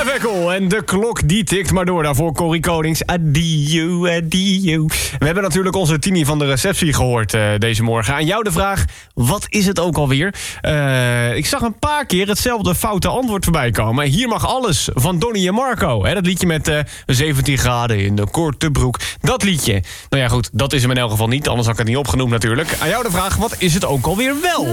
Wekkel en de klok die tikt maar door. Daarvoor Corrie Konings. Adieu, adieu. We hebben natuurlijk onze Tini van de receptie gehoord deze morgen. Aan jou de vraag, wat is het ook alweer? Ik zag een paar keer hetzelfde foute antwoord voorbij komen. Hier mag alles van Donnie en Marco. Hè, dat liedje met 17 graden in de korte broek. Dat liedje. Nou ja goed, dat is hem in elk geval niet. Anders had ik het niet opgenoemd natuurlijk. Aan jou de vraag, wat is het ook alweer wel?